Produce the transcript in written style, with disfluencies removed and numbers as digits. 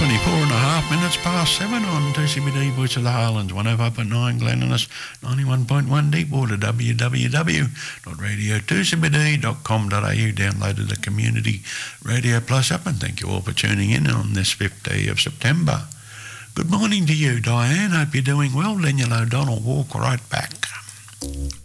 24 and a half minutes past 7 on 2CBD Voice of the Highlands, 105.9 Glen Innes, 91.1 Deepwater, www.radio2cbd.com.au. Downloaded the Community Radio Plus app, and thank you all for tuning in on this 5th day of September. Good morning to you, Diane. Hope you're doing well. Daniel O'Donnell, walk right back.